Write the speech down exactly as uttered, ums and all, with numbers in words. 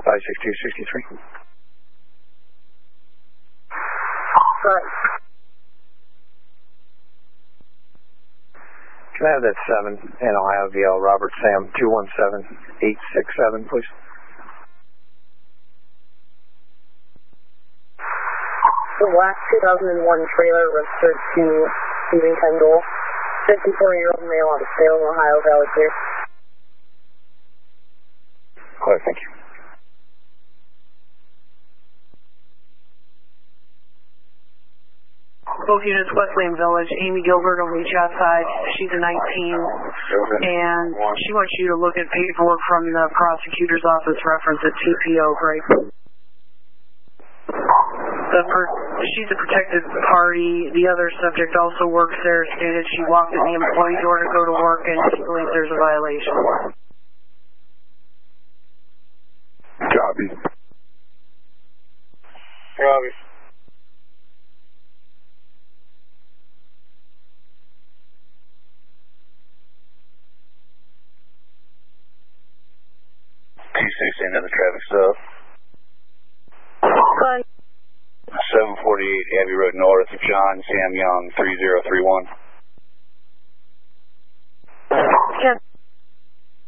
five six two six three. Right. Can I have that seven in Ohio V L Robert Sam two one seven eight six seven, please? The black two thousand one trailer registered to Stephen Kendall, fifty-four-year-old male out of Salem, Ohio, valid clear. Clear, thank you. Both units, Wesleyan Village. Amy Gilbert on reach outside. She's a nineteen, and she wants you to look at paperwork from the prosecutor's office reference at T P O, right? The per she's a protected party. The other subject also works there. Stated she walked in the employee door to go to work, and she believes there's a violation. Copy. Copy. T sixteen, another traffic stop. Fine. seven forty-eight Abbey Road North, John Sam Young, three zero three one.